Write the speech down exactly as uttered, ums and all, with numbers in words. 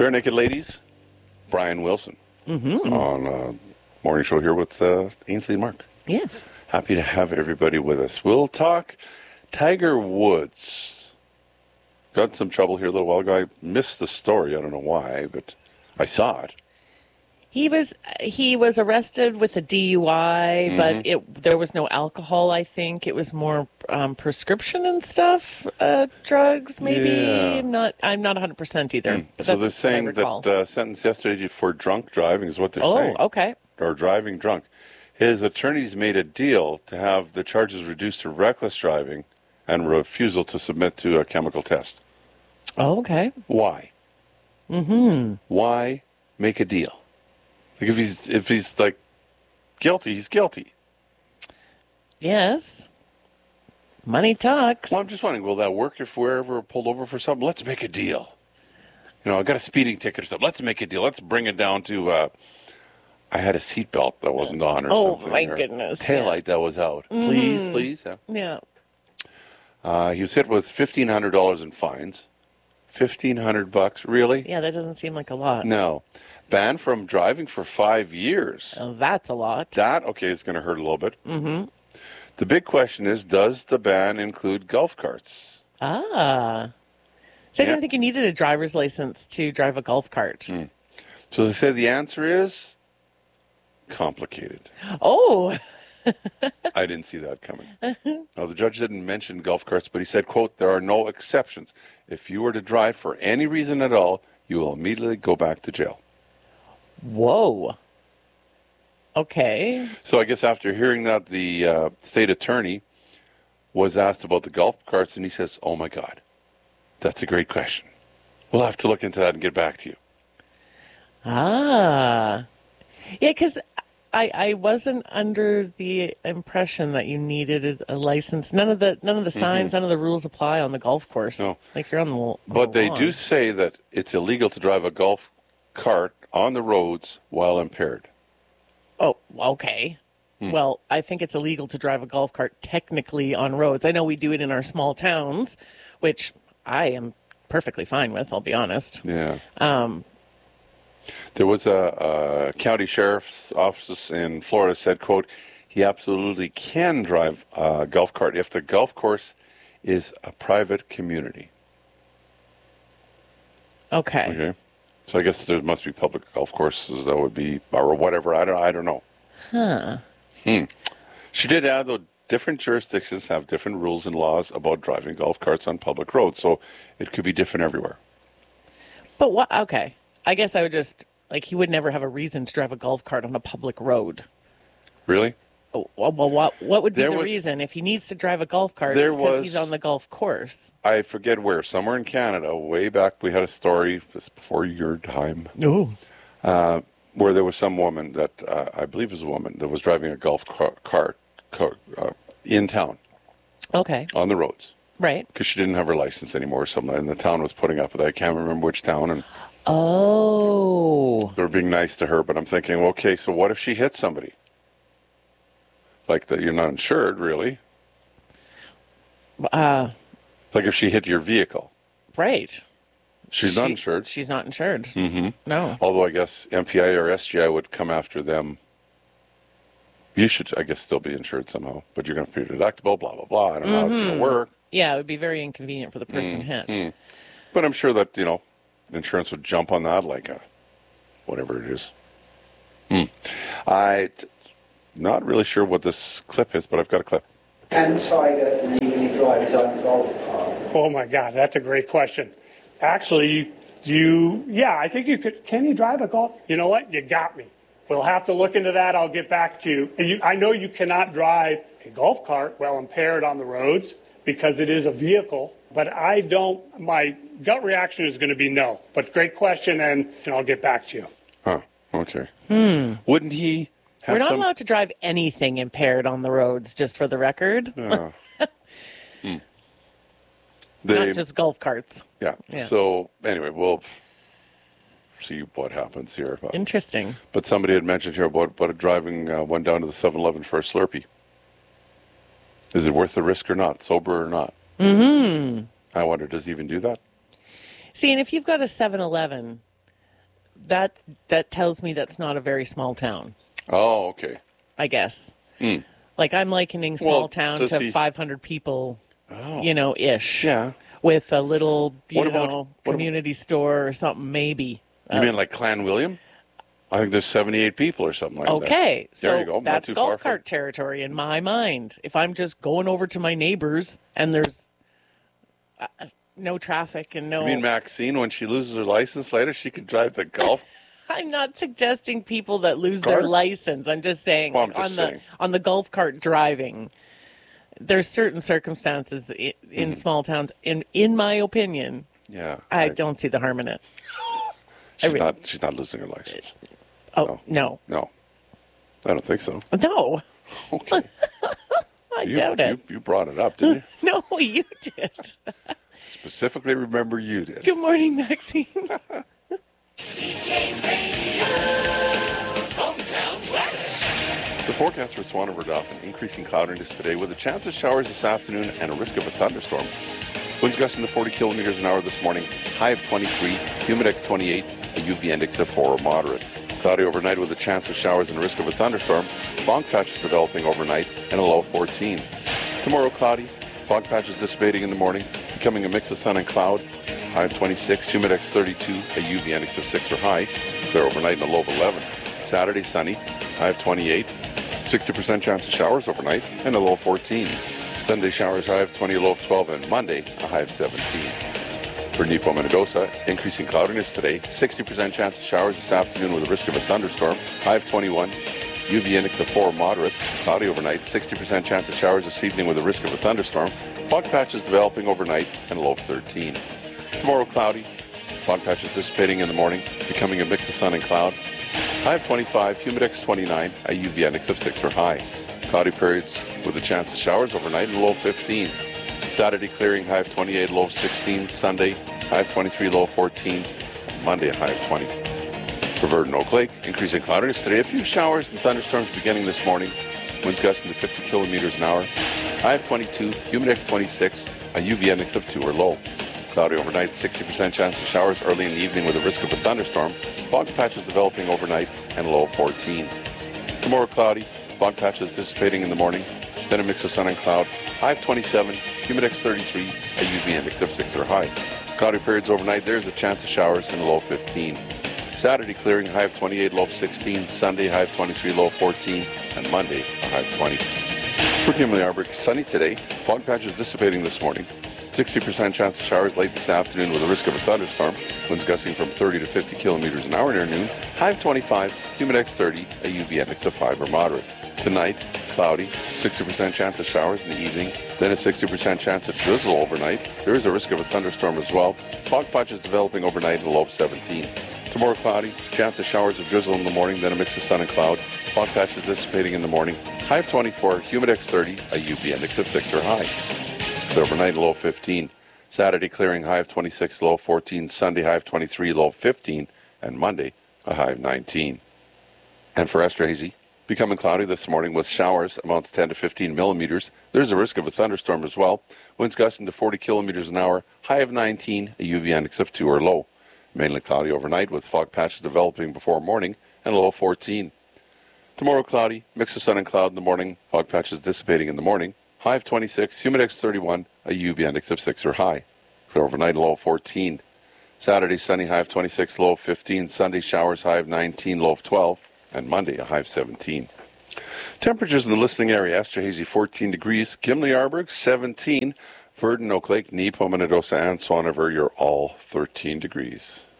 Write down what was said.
Bare Naked Ladies, Brian Wilson Mm-hmm. on uh, morning show here with uh, Ainsley and Mark. Yes. Happy to have everybody with us. We'll talk Tiger Woods. Got in some trouble here a little while ago. I missed the story. I don't know why, but I saw it. He was he was arrested with a D U I, Mm-hmm. but it there was no alcohol. I think it was more um, prescription and stuff, uh, drugs maybe. Yeah. I'm not I'm not one hundred percent either. Mm. but So they're that's what I saying recall. that uh, sentence yesterday for drunk driving is what they're oh, saying. okay. Or driving drunk. His attorneys made a deal to have the charges reduced to reckless driving and refusal to submit to a chemical test. Oh, okay. Why? Mm-hmm. Why make a deal? Like if he's if he's like guilty, he's guilty. Yes. Money talks. Well, I'm just wondering, will that work if we're ever pulled over for something? Let's make a deal. You know, I got a speeding ticket or something. Let's make a deal. Let's bring it down to. Uh, I had a seatbelt that wasn't on or Oh, something. my or goodness, taillight yeah. that was out. Please, please. Yeah. Yeah. Uh, he was hit with fifteen hundred dollars in fines. Fifteen hundred bucks, really? Yeah, that doesn't seem like a lot. No. Banned from driving for five years. Oh, that's a lot. That, okay, it's going to hurt a little bit. Mm-hmm. The big question is, does the ban include golf carts? Ah. So I Yeah. didn't think you needed a driver's license to drive a golf cart. So they say the answer is complicated. Oh. I didn't see that coming. Now, the judge didn't mention golf carts, but he said, quote, there are no exceptions. If you were to drive for any reason at all, you will immediately go back to jail. Whoa. Okay. So I guess after hearing that, the uh, state attorney was asked about the golf carts, and he says, oh, my God, that's a great question. We'll have to look into that and get back to you. Ah. Yeah, because I, I wasn't under the impression that you needed a, a license. None of the none of the signs, none of the rules apply on the golf course. No. Like you're on the on But the they lawn. do say that it's illegal to drive a golf cart on the roads while impaired. Oh, okay. Hmm. Well, I think it's illegal to drive a golf cart technically on roads. I know we do it in our small towns, which I am perfectly fine with, I'll be honest. Yeah. Um, There was a, a county sheriff's office in Florida said, quote, he absolutely can drive a golf cart if the golf course is a private community. okay. Okay. So I guess there must be public golf courses that would be, or whatever. I don't, I don't know. Huh. Hmm. She did add, though, different jurisdictions have different rules and laws about driving golf carts on public roads. So it could be different everywhere. But what? Okay. I guess I would just, like, he would never have a reason to drive a golf cart on a public road. Really? Oh, well, well, what what would be There the was- reason if he needs to drive a golf cart? There It's because was- he's on the golf course. I forget where. Somewhere in Canada, way back, we had a story, this before your time, Oh. uh, where there was some woman that, uh, I believe was a woman, that was driving a golf car, cart car, uh, in town, Okay. on the roads, Right. because she didn't have her license anymore or something, and the town was putting up with it. I can't remember which town, and Oh. they were being nice to her, but I'm thinking, okay, so what if she hit somebody? Like, that you're not insured, really. Uh, Like if she hit your vehicle. right. She's She- not insured. She's not insured. Mm-hmm. No. Although I guess M P I or S G I would come after them. You should, I guess, still be insured somehow, but you're going to pay your deductible, blah, blah, blah. I don't know how it's going to work. Yeah, it would be very inconvenient for the person hit. But I'm sure that, you know, insurance would jump on that like a, whatever it is. Hmm. I, t- not really sure what this clip is, but I've got a clip. Can Tiger legally drive his own golf cart? Oh my God, that's a great question. Actually, you, yeah, I think you could. Can you drive a golf? You know what? You got me. We'll have to look into that. I'll get back to you. And you I know you cannot drive a golf cart while impaired on the roads because it is a vehicle. But I don't. My gut reaction is going to be no. But great question, and I'll get back to you. Huh. Okay. Hmm. Wouldn't he have We're not some... allowed to drive anything impaired on the roads, just for the record. Yeah. Hmm. They- Not just golf carts. yeah. Yeah. So, anyway, we'll see what happens here. Interesting. But somebody had mentioned here about, about driving uh, one down to the seven eleven for a Slurpee. Is it worth the risk or not? Sober or not? Mm-hmm. I wonder, does he even do that? See, and if you've got a seven eleven, that that tells me that's not a very small town, Oh, okay. I guess. Like I'm likening small Well, town does to he- five hundred people, you know, ish. Yeah. With a little, you What about- know, what about- community store or something, maybe. You mean like Clan William? I think there's seventy-eight people or something like that. Okay, There so you go. Not that's too far golf from- cart territory in my mind. If I'm just going over to my neighbors and there's uh, no traffic and no, I mean, Maxine, when she loses her license later, she could drive the Golf. I'm not suggesting people that lose their Cart? license. I'm just saying Well, I'm on just the saying. on the golf cart driving, there's certain circumstances i- in Mm-hmm. small towns. In in my opinion, Yeah. I right. don't see the harm in it. She's re- not. She's not losing her license. Oh no, No, I don't think so. no, Okay. I You, doubt it. You, you brought it up, didn't you? No, you did. Specifically, remember you did. Good morning, Maxine. The forecast for Swan River Dauphin, increasing cloudiness today with a chance of showers this afternoon and a risk of a thunderstorm. Winds gusting to forty kilometers an hour this morning, high of twenty-three, humidex twenty-eight, a U V index of four or moderate. Cloudy overnight with a chance of showers and a risk of a thunderstorm. Fog patches developing overnight and a low of fourteen. Tomorrow cloudy, fog patches dissipating in the morning, becoming a mix of sun and cloud. High of twenty-six, humidex thirty-two, a U V index of six or high. Clear overnight and a low of eleven. Saturday sunny, high of twenty-eight, sixty percent chance of showers overnight and a low of fourteen. Sunday showers, high of twenty, a low of twelve, and Monday a high of seventeen. For Nepo Minidosa, increasing cloudiness today, sixty percent chance of showers this afternoon with a risk of a thunderstorm, high of twenty-one, U V index of four moderate, cloudy overnight, sixty percent chance of showers this evening with a risk of a thunderstorm, fog patches developing overnight and a low of thirteen. Tomorrow cloudy, fog patches dissipating in the morning, becoming a mix of sun and cloud, high of twenty-five, humidex twenty-nine, a U V index of six or high. Cloudy periods with a chance of showers overnight and a low of fifteen. Saturday clearing, high of twenty-eight, low of sixteen. Sunday, high of twenty-three, low of fourteen. Monday, a high of twenty. For Verdon Oak Lake, increasing cloudiness today. A few showers and thunderstorms beginning this morning. Winds gusting to fifty kilometers an hour. High of twenty-two, humidex twenty-six, a U V index of two or low. Cloudy overnight, sixty percent chance of showers early in the evening with a risk of a thunderstorm. Fog patches developing overnight and a low of fourteen. Tomorrow cloudy, fog patches dissipating in the morning, then a mix of sun and cloud. High of twenty-seven, humidex thirty-three, a U V index of six or high. Cloudy periods overnight, there's a chance of showers and a low of fifteen. Saturday clearing, high of twenty-eight, low of sixteen. Sunday, high of twenty-three, low of fourteen. And Monday, a high of twenty. For Kimberly Arbor, sunny today, fog patches dissipating this morning. sixty percent chance of showers late this afternoon with a risk of a thunderstorm. Winds gusting from thirty to fifty kilometers an hour near noon. High of twenty-five, humidex thirty, a U V index of five or moderate. Tonight, cloudy, sixty percent chance of showers in the evening, then a sixty percent chance of drizzle overnight. There is a risk of a thunderstorm as well. Fog patches developing overnight and a low of seventeen. Tomorrow cloudy, chance of showers of drizzle in the morning, then a mix of sun and cloud. Fog patches dissipating in the morning. High of twenty-four, humidex thirty, a U V index of six or high. Clear overnight, low of fifteen. Saturday clearing, high of twenty-six, low of fourteen. Sunday, high of twenty-three, low of fifteen. And Monday, a high of nineteen. And for Esterhazy, becoming cloudy this morning with showers, amounts ten to fifteen millimeters. There's a risk of a thunderstorm as well. Winds gusting to forty kilometers an hour. High of nineteen, a U V index of two or low. Mainly cloudy overnight with fog patches developing before morning and a low of fourteen. Tomorrow cloudy, mix of sun and cloud in the morning. Fog patches dissipating in the morning. High of twenty-six, humidex thirty-one, a U V index of six or high. Clear overnight, low of fourteen. Saturday, sunny, high of twenty-six, low of fifteen. Sunday, showers, high of nineteen, low of twelve. And Monday, a high of seventeen. Temperatures in the listening area, Esterhazy, fourteen degrees. Kimberly Arborg, seventeen. Verdon, Oak Lake, Nepo, Minidosa, and Swan River, you're all thirteen degrees.